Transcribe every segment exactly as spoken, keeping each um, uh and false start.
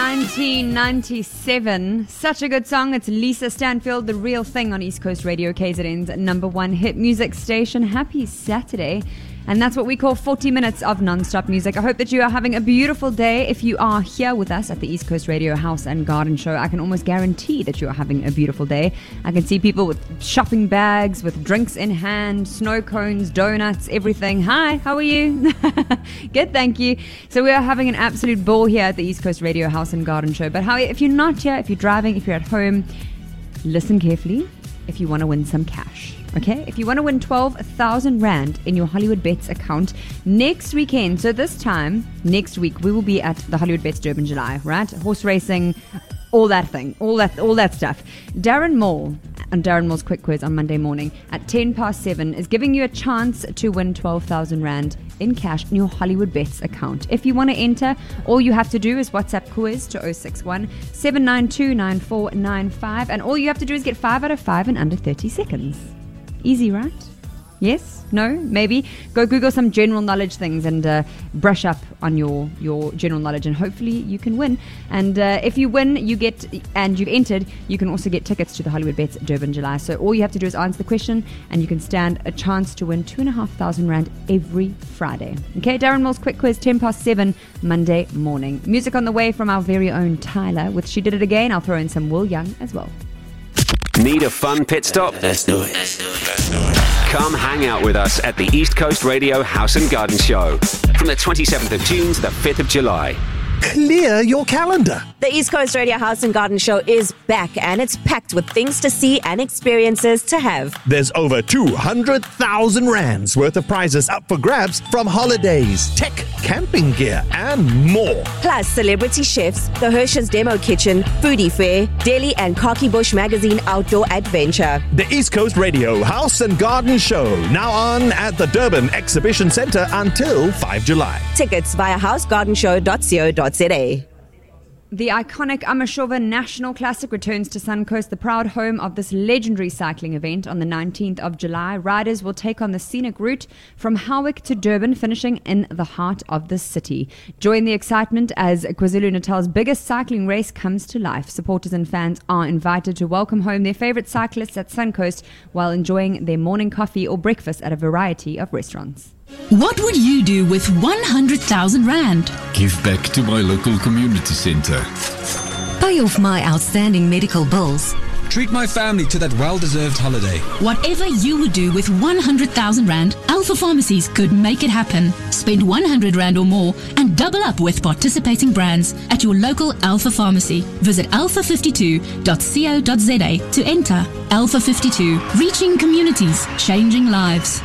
nineteen ninety-seven. Such a good song. It's Lisa Stanfield, The Real Thing on East Coast Radio, K Z N's number one hit music station. Happy Saturday. And that's what we call forty minutes of non-stop music. I hope that you are having a beautiful day. If you are here with us at the East Coast Radio House and Garden Show, I can almost guarantee that you are having a beautiful day. I can see people with shopping bags, with drinks in hand, snow cones, donuts, everything. Hi, how are you? Good, thank you. So we are having an absolute ball here at the East Coast Radio House and Garden Show. But how, if you're not here, if you're driving, if you're at home, listen carefully if you want to win some cash. Okay, if you want to win twelve thousand Rand in your Hollywood Bets account next weekend, so this time, next week, we will be at the Hollywood Bets Durban July, right? Horse racing, all that thing, all that all that stuff. Darren Moore, and Darren Moore's Quick Quiz on Monday morning at ten past seven is giving you a chance to win twelve thousand Rand in cash in your Hollywood Bets account. If you want to enter, all you have to do is WhatsApp quiz to zero six one, seven nine two, nine four nine five, and all you have to do is get five out of five in under thirty seconds. Easy, right? Yes? No? Maybe? Go Google some general knowledge things and uh, brush up on your, your general knowledge, and hopefully you can win. And uh, if you win, you get, and you've entered, you can also get tickets to the Hollywood Bets Durban July. So all you have to do is answer the question, and you can stand a chance to win two and a half thousand Rand every Friday. Okay, Darren Moore's Quick Quiz, ten past seven, Monday morning. Music on the way from our very own Tyler with She Did It Again. I'll throw in some Will Young as well. Need a fun pit stop? Let's do it. Let's do it. Let's do it. Come hang out with us at the East Coast Radio House and Garden Show from the twenty-seventh of June to the fifth of July. Clear your calendar. The East Coast Radio House and Garden Show is back, and it's packed with things to see and experiences to have. There's over two hundred thousand Rands worth of prizes up for grabs from holidays, tech, camping gear, and more. Plus, celebrity chefs, the Hershey's Demo Kitchen, Foodie Fair, Delhi and Khaki Bush Magazine Outdoor Adventure. The East Coast Radio House and Garden Show, now on at the Durban Exhibition Centre until the fifth of July. Tickets via house garden show dot co dot za. The iconic Amashova National Classic returns to Suncoast, the proud home of this legendary cycling event on the nineteenth of July. Riders will take on the scenic route from Howick to Durban, finishing in the heart of the city. Join the excitement as KwaZulu-Natal's biggest cycling race comes to life. Supporters and fans are invited to welcome home their favourite cyclists at Suncoast while enjoying their morning coffee or breakfast at a variety of restaurants. What would you do with one hundred thousand Rand? Give back to my local community centre. Pay off my outstanding medical bills. Treat my family to that well-deserved holiday. Whatever you would do with one hundred thousand Rand, Alpha Pharmacies could make it happen. Spend one hundred Rand or more and double up with participating brands at your local Alpha Pharmacy. Visit alpha fifty-two dot co dot za to enter. Alpha fifty-two, reaching communities, changing lives.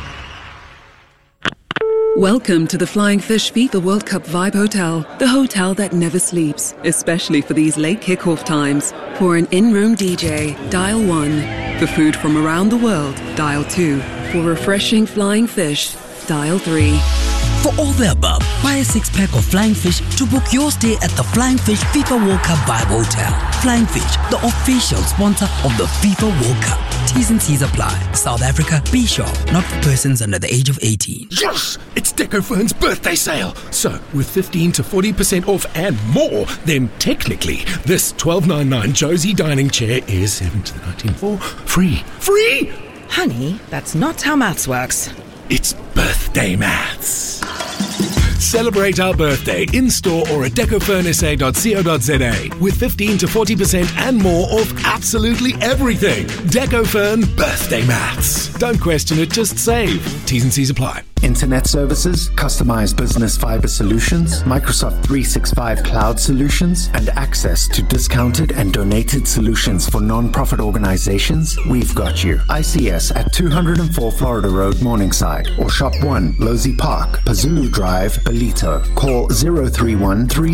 Welcome to the Flying Fish FIFA World Cup Vibe Hotel, the hotel that never sleeps, especially for these late kickoff times. For an in-room D J, dial one. For food from around the world, dial two. For refreshing Flying Fish, dial three. For all the above, buy a six-pack of Flying Fish to book your stay at the Flying Fish FIFA World Cup Vibe Hotel. Flying Fish, the official sponsor of the FIFA World Cup. T's and C's apply. South Africa, be sure, not for persons under the age of eighteen. Yes! It's Decofern's birthday sale. So, with fifteen to forty percent off and more, then technically, this twelve ninety-nine Josie dining chair is seventeen ninety-four free. Free! Honey, that's not how maths works. It's birthday maths. Celebrate our birthday in-store or at decofern s a dot co dot za with fifteen to forty percent and more off absolutely everything. Decofern birthday maths. Don't question it, just save. T's and C's apply. Internet services, customized business fiber solutions, Microsoft three sixty-five cloud solutions, and access to discounted and donated solutions for non-profit organizations, we've got you. I C S at two oh four Florida Road, Morningside, or Shop one, Losey Park, Pazulu Drive, Belito. Call zero three one three